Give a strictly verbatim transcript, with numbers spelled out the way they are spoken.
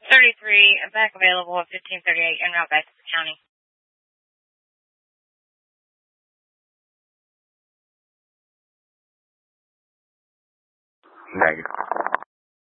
thirty-three, back available at fifteen thirty-eight, en route back to the county. Negative.